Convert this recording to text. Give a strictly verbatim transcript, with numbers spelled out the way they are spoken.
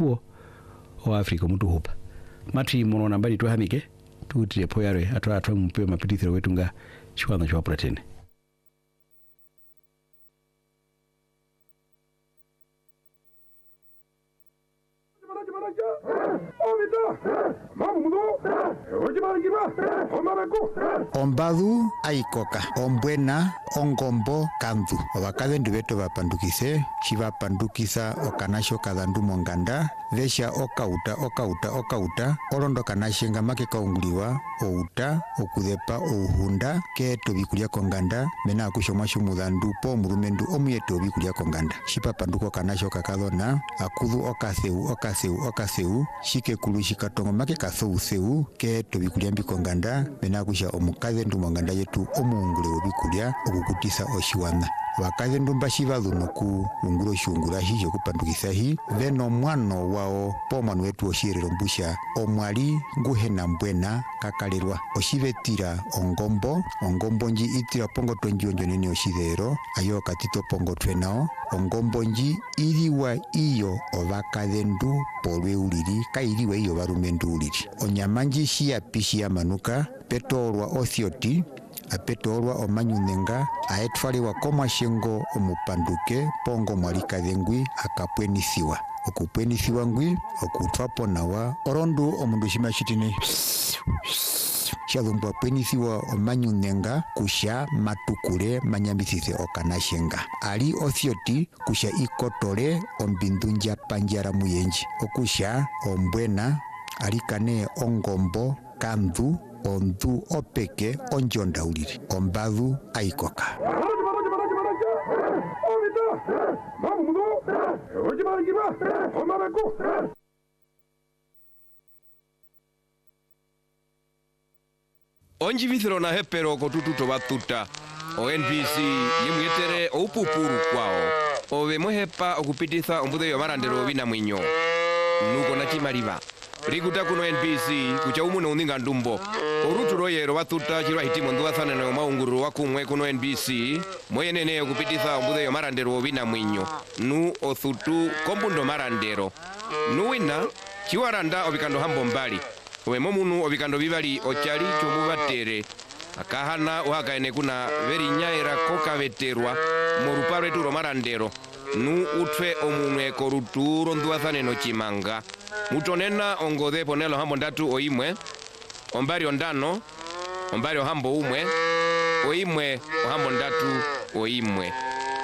puo o Afrika mtu hopa mati mono nambari tu hamike tu tire poyare atwa atwa mpe mapitithiro wetu nga shwana shwa pratene Ombadu aikoka ombwena ongombo kandu obakadendu beto bapandukise shibapandukisa okanasho kadandu monganda vesha okauta okauta okauta olondo kanashenga make kaunguliwa outa okudepa ouhunda keto bikulia konganda mena akushoma shumudandu po murumendu omuyeto bikulia konganda shipapanduko kanasho kakadona akudu okaseu okaseu okaseu shike kulu shikatongo make kasou seu keto bikulia mbikonganda mena akusha omukadendu monganda yetu omungule obikulia okukutisa oshiwana wakadendu mbashibalu noku ungulo shungura hijo kupandukisa hi veno mwano wao po mwanu wetu oshirero mbusha omwali nguhena mbwena kakalirwa oshibetira ongombo ongombo nji itira pongo tonjionjo nene oshidero ayo katito pongo twenao ongombo nji iriwa iyo obakadendu polwe uliri kairiwa iyo barumendu uliri onyamanji shia pishi ya manuka petolwa othioti apetolwa omanyunenga aetwaliwa komwashengo omupanduke pongo mwalikadengwi akapwenisiwa okupwenisiwa ngwi okutwapo nawa orondu omundu shimashitine shalumbu apwenisiwa omanyunenga kusha matukule manyambisise okanashenga ali othioti kusha ikotole ombindunja panjara muyenji okusha ombwena alikane ongombo kandu ondu opeke onjonda uliri ombadu aikoka onjibithiro na hepero kotututo batuta o N B C yimwetere opupuru kwao obe muhepa okupititha ombude yo marandero bina mwinyo nuko na chimaliba rikuta kuno N B C kucha umuno uninga ndumbo oruturo yero batuta chirwa hitimo nduwathana no maunguru wakumwe kuno N B C moyenene okupititha ombude yo marandero bina mwinyo nu othutu kombundo marandero nuwina chiwaranda obikando hambo mbali owe momunu obikando bibali ochali chomubatere akahana uhakaene kuna veri nyaira koka veterwa morupare turo marandero nu utwe omunwe koruturo nduwathane no chimanga mutonena ongode ponelo hambo ndatu oimwe ombari ondano ombari ohambo umwe oimwe ohambo ndatu oimwe